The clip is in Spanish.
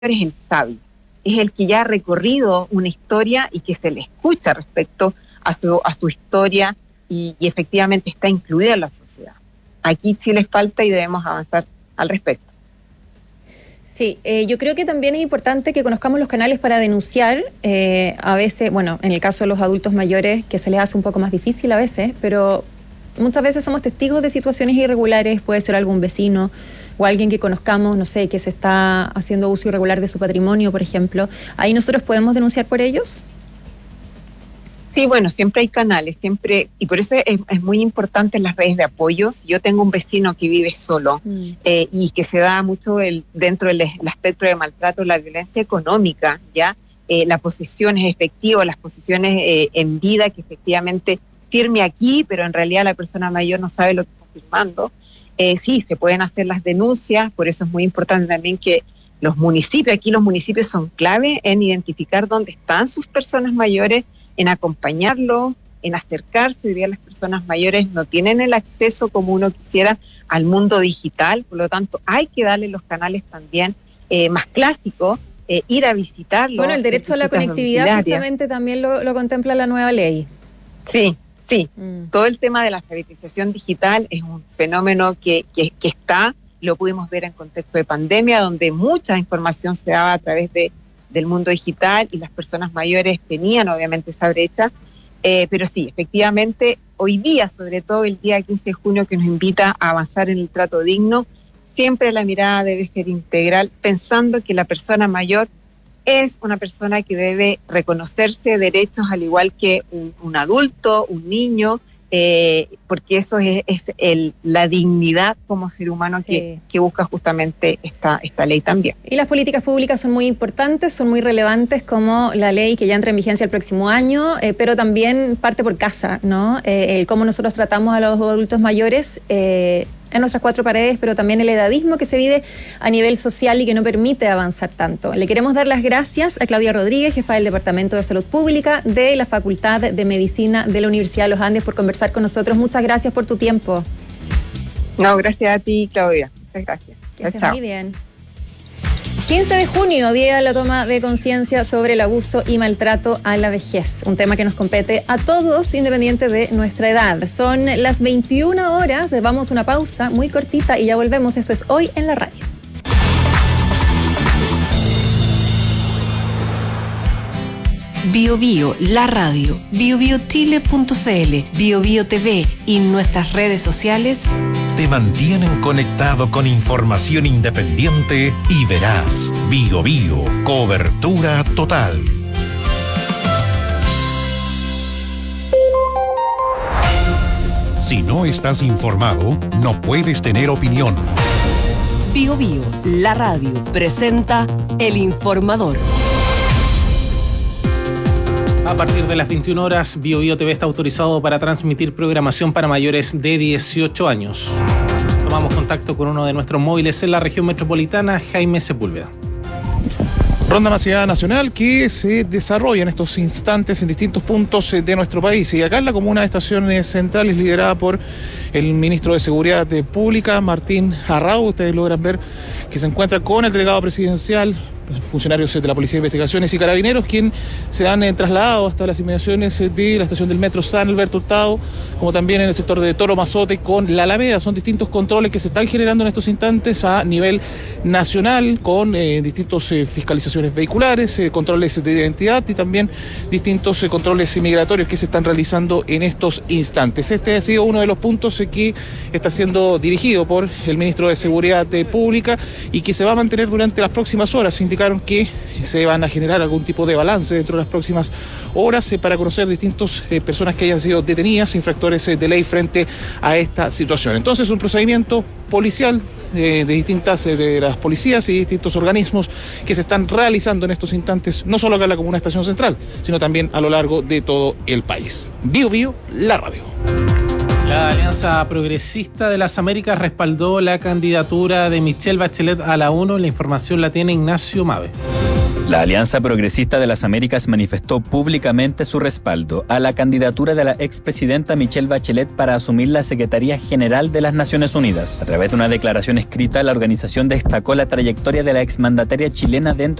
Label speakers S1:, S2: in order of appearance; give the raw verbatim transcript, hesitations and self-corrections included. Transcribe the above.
S1: es el sabio, es el que ya ha recorrido una historia y que se le escucha respecto a su, a su historia y, y efectivamente está incluida en la sociedad. Aquí sí les falta y debemos avanzar al respecto.
S2: Sí, eh, yo creo que también es importante que conozcamos los canales para denunciar. Eh, a veces, bueno, en el caso de los adultos mayores, que se les hace un poco más difícil a veces, pero muchas veces somos testigos de situaciones irregulares, puede ser algún vecino o alguien que conozcamos, no sé, que se está haciendo uso irregular de su patrimonio, por ejemplo. ¿Ahí nosotros podemos denunciar por ellos?
S1: Sí, bueno, siempre hay canales, siempre, y por eso es, es muy importante las redes de apoyos. Yo tengo un vecino que vive solo mm. eh, y que se da mucho el, dentro del el aspecto de maltrato, la violencia económica, ya eh, las posiciones efectivas, las posiciones eh, en vida, que efectivamente firme aquí, pero en realidad la persona mayor no sabe lo que está firmando. Eh, sí, se pueden hacer las denuncias, por eso es muy importante también que los municipios, aquí los municipios son clave en identificar dónde están sus personas mayores, en acompañarlo, en acercarse. Hoy día las personas mayores no tienen el acceso como uno quisiera al mundo digital, por lo tanto hay que darle los canales también eh, más clásicos, eh, ir a visitarlo.
S2: Bueno, el derecho a la conectividad justamente también lo, lo contempla la nueva ley.
S1: Sí, sí. Mm. Todo el tema de la alfabetización digital es un fenómeno que, que, que está, lo pudimos ver en contexto de pandemia, donde mucha información se daba a través de del mundo digital y las personas mayores tenían obviamente esa brecha, eh, pero sí, efectivamente, hoy día, sobre todo el día quince de junio, que nos invita a avanzar en el trato digno, siempre la mirada debe ser integral, pensando que la persona mayor es una persona que debe reconocerse derechos al igual que un, un adulto, un niño, eh, porque eso es, es el, la dignidad como ser humano sí. que, que busca justamente esta, esta ley también.
S2: Y las políticas públicas son muy importantes, son muy relevantes, como la ley que ya entra en vigencia el próximo año, eh, pero también parte por casa, ¿no? Eh, el cómo nosotros tratamos a los adultos mayores eh, en nuestras cuatro paredes, pero también el edadismo que se vive a nivel social y que no permite avanzar tanto. Le queremos dar las gracias a Claudia Rodríguez, jefa del Departamento de Salud Pública de la Facultad de Medicina de la Universidad de los Andes, por conversar con nosotros. Muchas gracias por tu tiempo.
S1: No, gracias a ti, Claudia. Muchas gracias.
S2: Que estés muy bien. quince de junio, día de la toma de conciencia sobre el abuso y maltrato a la vejez. Un tema que nos compete a todos, independiente de nuestra edad. Son las veintiuna horas, vamos a una pausa muy cortita y ya volvemos. Esto es Hoy en la Radio.
S3: Bio Bio, la radio, bio bio chile punto c l, Bio Bio T V y nuestras redes sociales
S4: te mantienen conectado con información independiente y veraz. Bio Bio, cobertura total. Si no estás informado, no puedes tener opinión.
S3: Bio Bio, la radio, presenta El Informador.
S5: A partir de las veintiuna horas, Bio Bio T V está autorizado para transmitir programación para mayores de dieciocho años. Tomamos contacto con uno de nuestros móviles en la región metropolitana, Jaime Sepúlveda.
S6: Ronda masiva nacional que se desarrolla en estos instantes en distintos puntos de nuestro país. Y acá en la comuna de Estaciones Centrales, liderada por el ministro de Seguridad Pública, Martín Arrau. Ustedes logran ver que se encuentra con el delegado presidencial, funcionarios de la Policía de Investigaciones y Carabineros, quien se han eh, trasladado hasta las inmediaciones de la estación del metro San Alberto Hurtado, como también en el sector de Toro Mazote con la Alameda. Son distintos controles que se están generando en estos instantes a nivel nacional, con eh, distintos eh, fiscalizaciones vehiculares, eh, controles de identidad y también distintos eh, controles migratorios que se están realizando en estos instantes. Este ha sido uno de los puntos eh, que está siendo dirigido por el ministro de Seguridad Pública y que se va a mantener durante las próximas horas. Indicaron que se van a generar algún tipo de balance dentro de las próximas horas eh, para conocer distintas eh, personas que hayan sido detenidas, infractores eh, de ley frente a esta situación. Entonces, un procedimiento policial eh, de distintas eh, de las policías y distintos organismos que se están realizando en estos instantes, no solo acá en la comuna de Estación Central, sino también a lo largo de todo el país. Bio Bio, la radio.
S5: La Alianza Progresista de las Américas respaldó la candidatura de Michelle Bachelet a la ONU. La información la tiene Ignacio Mave.
S7: La Alianza Progresista de las Américas manifestó públicamente su respaldo a la candidatura de la expresidenta Michelle Bachelet para asumir la Secretaría General de las Naciones Unidas. A través de una declaración escrita, la organización destacó la trayectoria de la exmandataria chilena dentro